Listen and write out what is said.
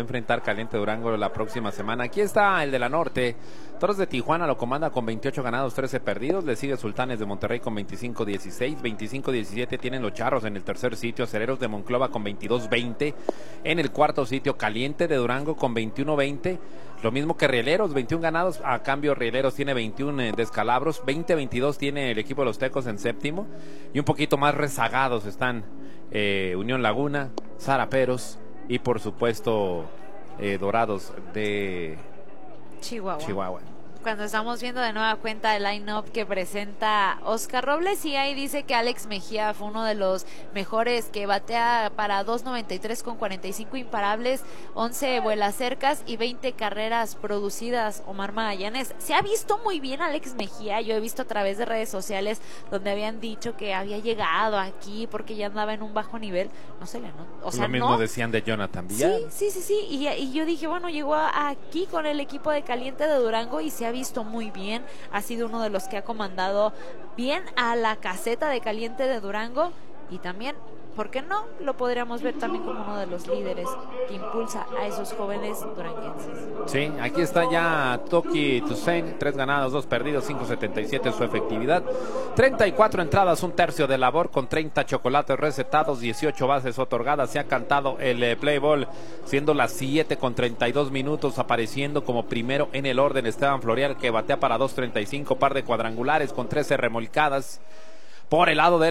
enfrentar Caliente Durango la próxima semana. Aquí está el de la Norte. Toros de Tijuana lo comanda con 28 ganados, 13 perdidos. Le sigue Sultanes de Monterrey con 25-16. 25-17 tienen los Charros en el tercer sitio. Aceleros de Monclova con 22-20. En el cuarto sitio, Caliente de Durango con 21-20. Lo mismo que Rieleros, 21 ganados. A cambio, Rieleros tiene 21 descalabros. 20-22 tiene el equipo de los Tecos en séptimo. Y un poquito más rezagados están Unión Laguna, Zaraperos y por supuesto Dorados de Chihuahua. Cuando estamos viendo de nueva cuenta el line-up que presenta Oscar Robles, y ahí dice que Alex Mejía fue uno de los mejores, que batea para 2.93 con 45 imparables, 11 vuelas cercas y 20 carreras producidas. Omar Magallanes, se ha visto muy bien Alex Mejía. Yo he visto a través de redes sociales donde habían dicho que había llegado aquí porque ya andaba en un bajo nivel. No se le nota, o sea, lo mismo no decían de Jonathan Villar. Sí, y yo dije, bueno, llegó aquí con el equipo de Caliente de Durango y se ha visto muy bien. Ha sido uno de los que ha comandado bien a la caseta de Caliente de Durango, y también, ¿por qué no? Lo podríamos ver también como uno de los líderes que impulsa a esos jóvenes duranguenses. Sí, aquí está ya Toki Toussaint, 3 ganados, 2 perdidos, 5.77 su efectividad, 34 entradas, un tercio de labor con 30 chocolates recetados, 18 bases otorgadas. Se ha cantado el play ball, siendo las 7 con 32 minutos, apareciendo como primero en el orden Esteban Florial, que batea para 2.35, par de cuadrangulares con 13 remolcadas. Por el lado de